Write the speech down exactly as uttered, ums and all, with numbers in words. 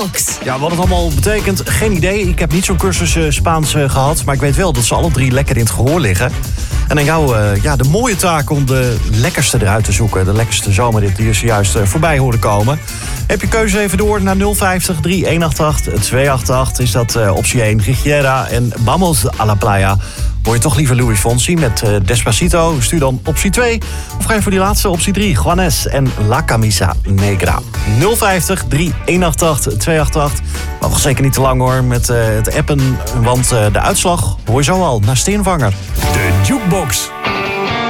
Jukebox. Ja, wat het allemaal betekent, geen idee. Ik heb niet zo'n cursus uh, Spaans uh, gehad. Maar ik weet wel dat ze alle drie lekker in het gehoor liggen. En aan jou uh, ja, de mooie taak om de lekkerste eruit te zoeken. De lekkerste zomerrit die je zojuist uh, voorbij hoorde komen. Heb je keuze even door naar nul vijftig, drie een acht acht, twee acht acht. Is dat uh, optie één, Rigiera en Vamos a la Playa. Hoor je toch liever Luis Fonsi met uh, Despacito? Stuur dan optie twee. Of ga je voor die laatste optie drie, Juanes en La Camisa Negra. nul vijftig, drie een acht acht, twee acht acht. Maar nog zeker niet te lang hoor met uh, het appen. Want uh, de uitslag hoor je zo al naar Steenvanger. De Jukebox.